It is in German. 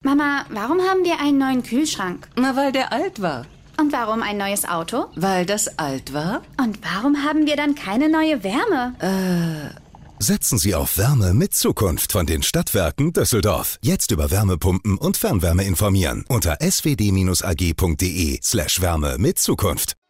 Mama, warum haben wir einen neuen Kühlschrank? Na, weil der alt war. Und warum ein neues Auto? Weil das alt war? Und warum haben wir dann keine neue Wärme? Setzen Sie auf Wärme mit Zukunft von den Stadtwerken Düsseldorf. Jetzt über Wärmepumpen und Fernwärme informieren unter swd-ag.de/Wärme mit Zukunft.